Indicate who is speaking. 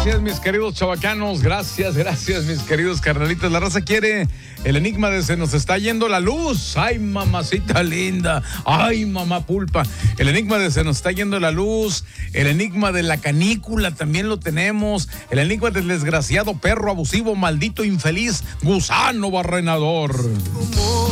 Speaker 1: Gracias, mis queridos chavacanos. Gracias, mis queridos carnalitos. La raza quiere el enigma de se nos está yendo la luz. Ay, mamacita linda. Ay, mamá pulpa. El enigma de se nos está yendo la luz. El enigma de la canícula también lo tenemos. El enigma del desgraciado perro abusivo, maldito infeliz, gusano barrenador.